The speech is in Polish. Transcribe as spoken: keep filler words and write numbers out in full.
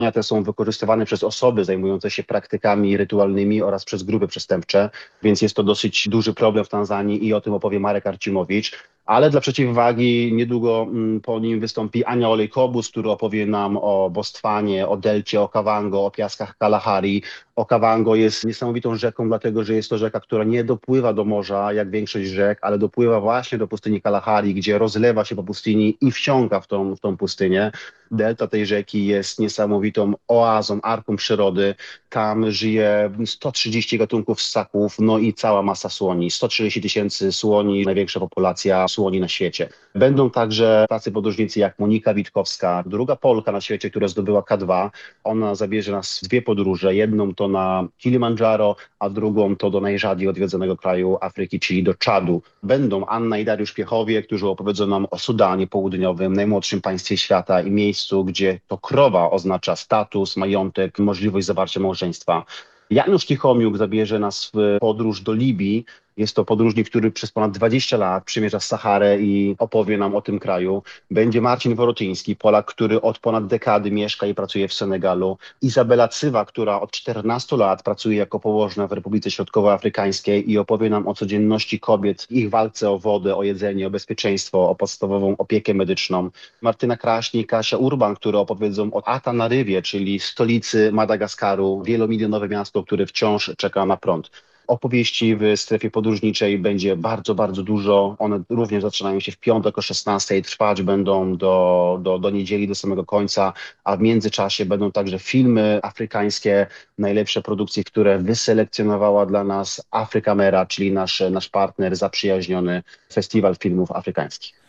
te są wykorzystywane przez osoby zajmujące się praktykami rytualnymi oraz przez grupy przestępcze, więc jest to dosyć duży problem w Tanzanii i o tym opowie Marek Arcimowicz. Ale dla przeciwwagi niedługo mm, po nim wystąpi Ania Olejkobus, który opowie nam o Bostwanie, o delcie Okavango, o piaskach Kalahari. Okavango jest niesamowitą rzeką, dlatego że jest to rzeka, która nie dopływa do morza jak większość rzek, ale dopływa właśnie do pustyni Kalahari, gdzie rozlewa się po pustyni i wsiąka w tą, w tą pustynię. Delta tej rzeki jest niesamowitą oazą, arką przyrody. Tam żyje sto trzydzieści gatunków ssaków, no i cała masa słoni. sto trzydzieści tysięcy słoni, największa populacja słoni na świecie. Będą także tacy podróżnicy jak Monika Witkowska, druga Polka na świecie, która zdobyła K dwa. Ona zabierze nas w dwie podróże. Jedną to na Kilimandżaro, a drugą to do najrzadziej odwiedzonego kraju Afryki, czyli do Czadu. Będą Anna i Dariusz Piechowie, którzy opowiedzą nam o Sudanie Południowym, najmłodszym państwie świata i miejscu, gdzie to krowa oznacza status, majątek, możliwość zawarcia małżeństwa. Janusz Tichomiuk zabierze nas w podróż do Libii. Jest to podróżnik, który przez ponad dwadzieścia lat przemierza Saharę i opowie nam o tym kraju. Będzie Marcin Worotyński, Polak, który od ponad dekady mieszka i pracuje w Senegalu. Izabela Cywa, która od czternastu lat pracuje jako położna w Republice Środkowoafrykańskiej i opowie nam o codzienności kobiet, ich walce o wodę, o jedzenie, o bezpieczeństwo, o podstawową opiekę medyczną. Martyna Kraśnik, Kasia Urban, które opowiedzą o Atanarywie, czyli stolicy Madagaskaru, wielomilionowe miasto, które wciąż czeka na prąd. Opowieści w strefie podróżniczej będzie bardzo, bardzo dużo. One również zaczynają się w piątek o szesnastej, trwać będą do, do, do niedzieli, do samego końca, a w międzyczasie będą także filmy afrykańskie, najlepsze produkcje, które wyselekcjonowała dla nas Afrykamera, czyli nasz, nasz partner zaprzyjaźniony Festiwal Filmów Afrykańskich.